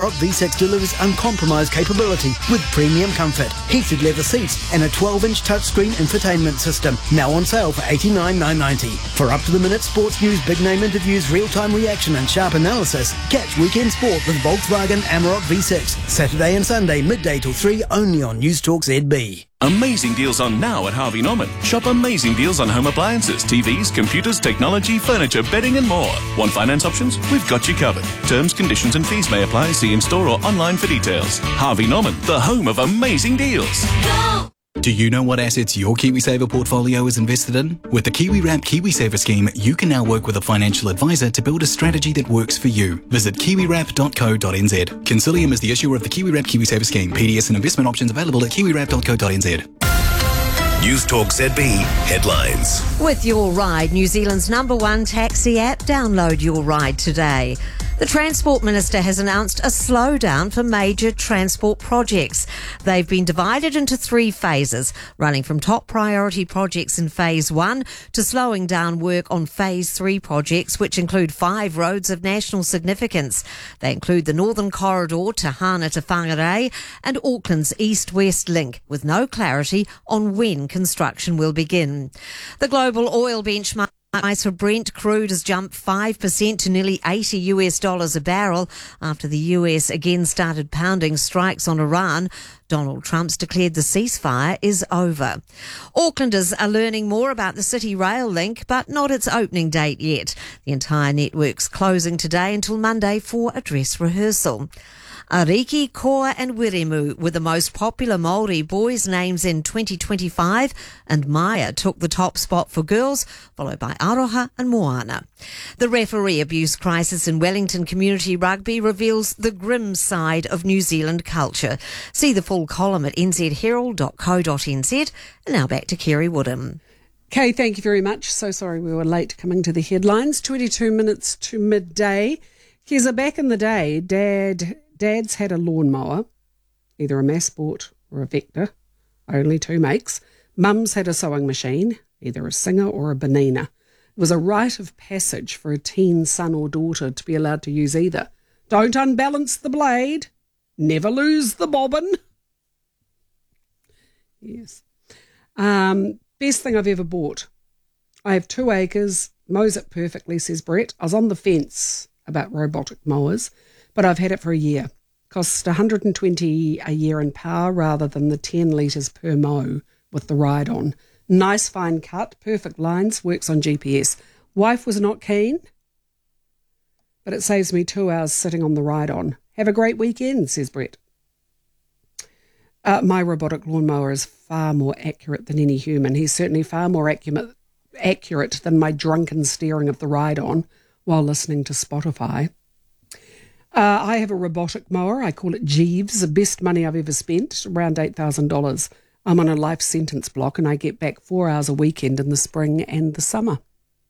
Amarok V6 delivers uncompromised capability with premium comfort, heated leather seats and a 12-inch touchscreen infotainment system. Now on sale for $89,990. For up-to-the-minute sports news, big-name interviews, real-time reaction and sharp analysis, catch Weekend Sport with Volkswagen Amarok V6. Saturday and Sunday, midday till 3, only on News Talk ZB. Amazing deals on now at Harvey Norman. Shop amazing deals on home appliances, TVs, computers, technology, furniture, bedding and more. Want finance options? We've got you covered. Terms, conditions and fees may apply. See in-store or online for details. Harvey Norman, the home of amazing deals. Go! Do you know what assets your KiwiSaver portfolio is invested in? With the KiwiWrap KiwiSaver scheme, you can now work with a financial advisor to build a strategy that works for you. Visit kiwiwrap.co.nz. Consilium is the issuer of the KiwiWrap KiwiSaver scheme. PDS and investment options available at kiwiwrap.co.nz. News Talk ZB headlines. With Your Ride, New Zealand's #1 taxi app, download Your Ride today. The Transport Minister has announced a slowdown for major transport projects. They've been divided into 3 phases, running from top priority projects in Phase 1 to slowing down work on Phase 3 projects, which include 5 roads of national significance. They include the Northern Corridor Te Hana to Whangarei and Auckland's East-West Link, with no clarity on when construction will begin. The global oil benchmark price for Brent crude has jumped 5% to nearly $80 a barrel after the US again started pounding strikes on Iran. Donald Trump's declared the ceasefire is over. Aucklanders are learning more about the City Rail link, but not its opening date yet. The entire network's closing today until Monday for a dress rehearsal. Ariki, Koa and Wiremu were the most popular Māori boys' names in 2025, and Maya took the top spot for girls, followed by Aroha and Moana. The referee abuse crisis in Wellington Community Rugby reveals the grim side of New Zealand culture. See the full column at nzherald.co.nz. And now back to Kerry Woodham. Kay, thank you very much. So sorry we were late coming to the headlines. 22 minutes to midday. Here's a back in the day, Dad's had a lawnmower, either a Massport or a Vector, only 2 makes. Mum's had a sewing machine, either a Singer or a Benina. It was a rite of passage for a teen son or daughter to be allowed to use either. Don't unbalance the blade, never lose the bobbin. Yes. Best thing I've ever bought. I have 2 acres, mows it perfectly, says Brett. I was on the fence about robotic mowers, but I've had it for a year. Costs $120 a year in power rather than the 10 litres per mow with the ride on. Nice fine cut, perfect lines, works on GPS. Wife was not keen, but it saves me 2 hours sitting on the ride on. Have a great weekend, says Brett. My robotic lawnmower is far more accurate than any human. He's certainly far more accurate than my drunken steering of the ride on while listening to Spotify. I have a robotic mower. I call it Jeeves, the best money I've ever spent, around $8,000. I'm on a life sentence block and I get back 4 hours a weekend in the spring and the summer.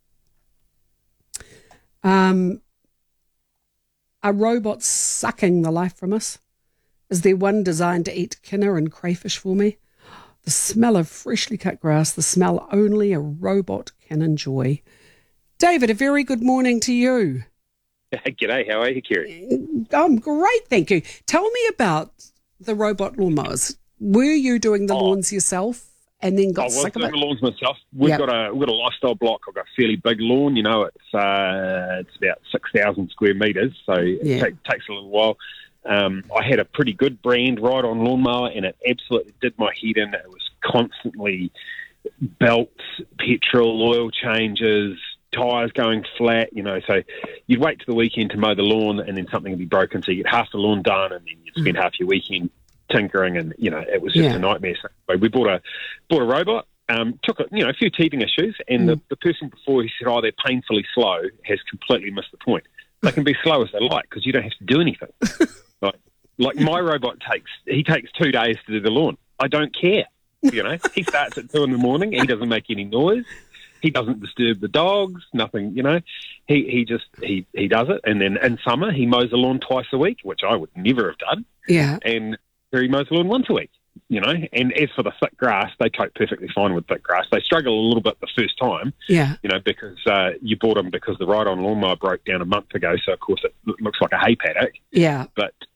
Are robots sucking the life from us? Is there one designed to eat kinner and crayfish for me? The smell of freshly cut grass, the smell only a robot can enjoy. David, a very good morning to you. G'day, how are you, Kerry? I'm great, thank you. Tell me about the robot lawnmowers. Were you doing the lawns yourself and then got sick of it? I was doing the lawns myself. We've got a lifestyle block. I've got a fairly big lawn. You know, it's about 6,000 square metres, so it takes a little while. I had a pretty good brand ride-on lawnmower, and it absolutely did my head in. It was constantly belts, petrol, oil changes, tyres going flat, you know, so you'd wait to the weekend to mow the lawn and then something would be broken, so you get half the lawn done and then you'd spend half your weekend tinkering, and, you know, it was just a nightmare. So we bought a robot, took a few teething issues, and the person before, he said, they're painfully slow, has completely missed the point. They can be slow as they like because you don't have to do anything. Like my robot takes 2 days to do the lawn. I don't care, you know. He starts at 2 a.m, he doesn't make any noise. He doesn't disturb the dogs, nothing, you know. He does it. And then in summer, he mows the lawn twice a week, which I would never have done. Yeah. And he mows the lawn once a week, you know. And as for the thick grass, they cope perfectly fine with thick grass. They struggle a little bit the first time, you know, because you bought them because the ride-on lawnmower broke down a month ago. So, of course, it looks like a hay paddock. Yeah. But